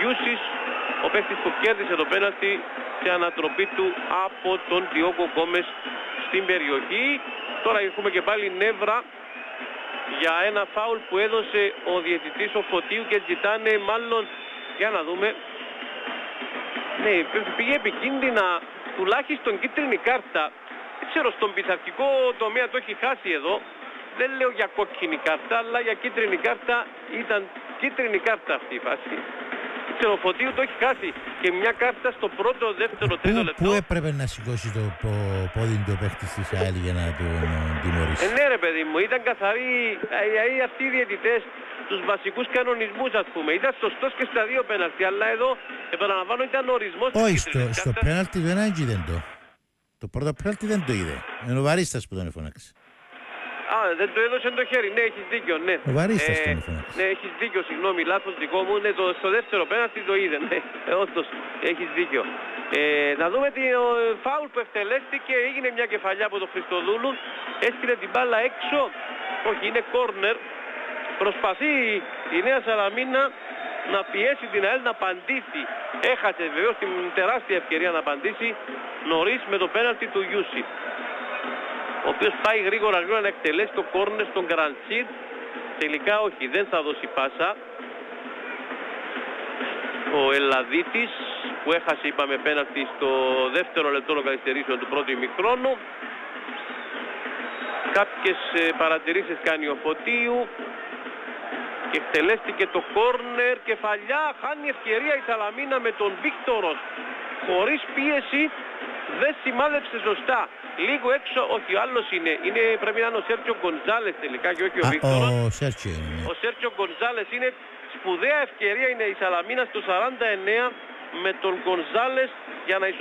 Γιούσης, ο παίκτης που κέρδισε το πέναλτι σε ανατροπή του από τον Διόγκο Γκόμες στην περιοχή. Τώρα έχουμε και πάλι νεύρα για ένα φάουλ που έδωσε ο διαιτητής ο Φωτίου και ζητάνε μάλλον, για να δούμε, ναι, πήγε επικίνδυνα, τουλάχιστον κίτρινη κάρτα. Δεν ξέρω, στον πειθαρχικό τομέα το έχει χάσει εδώ. Δεν λέω για κόκκινη κάρτα, αλλά για κίτρινη κάρτα. Ήταν κίτρινη κάρτα αυτή η φάση. Δεν ξέρω, ο Φωτίου το έχει χάσει και μια κάρτα στο πρώτο, δεύτερο, τρίτο λεπτό. Πού έπρεπε να σηκώσει το πόδι του παίχτη της ΑΕΛ για να τον τιμωρήσει? Ναι ρε παιδί μου, ήταν καθαρή, αυτοί οι διαιτητές τους βασικούς κανονισμούς, ας πούμε. Ήταν σωστός και στα δύο πέναλτι, αλλά εδώ επαναλαμβάνω ήταν ορισμός. Όχι, στο πέναλτι δεν έγινε το πρώτο πέναλτι δεν το είδε. Είναι ο Βαρίστας που τον εφωνάξει. Α, δεν το έδωσε το χέρι, ναι, έχεις δίκιο, ναι. Ο Βαρίστας τον εφωνάξει. Ναι, έχεις δίκιο, συγγνώμη, λάθος δικό μου, ναι, στο δεύτερο πέναλτι το είδε, ναι, όντως, έχεις δίκιο. Να δούμε τη φάουλ που εκτελέστηκε, έγινε μια κεφαλιά από τον Χριστοδούλου, έστειλε την μπάλα έξω, όχι, είναι κόρνερ. Προσπαθεί η Νέα Σαλαμίνα να πιέσει την ΑΕΛ να απαντήσει. Έχασε βεβαίως την τεράστια ευκαιρία να απαντήσει νωρίς με το πέναλτι του Γιούση, ο οποίος πάει γρήγορα να εκτελέσει το κόρνερ στον Γκραντσίρ. Τελικά όχι, δεν θα δώσει πάσα. Ο Ελλαδίτης που έχασε, είπαμε, πέναλτι στο δεύτερο λεπτό των καθυστερήσεων του πρώτου ημιχρόνου. Κάποιες παρατηρήσεις κάνει ο Φωτίου και εκτελέστηκε το κόρνερ, κεφαλιά, χάνει ευκαιρία η Σαλαμίνα με τον Βίκτορος. Χωρίς πίεση, δεν σημάδεψε σωστά. Λίγο έξω, όχι, ο άλλος είναι, πρέπει να είναι ο Σέρτσιο Γκονζάλες τελικά και όχι ο Βίκτορος. Ο Σέρτσιο Γκονζάλες, είναι σπουδαία ευκαιρία, είναι η Σαλαμίνα στο 49 με τον Γκονζάλες για να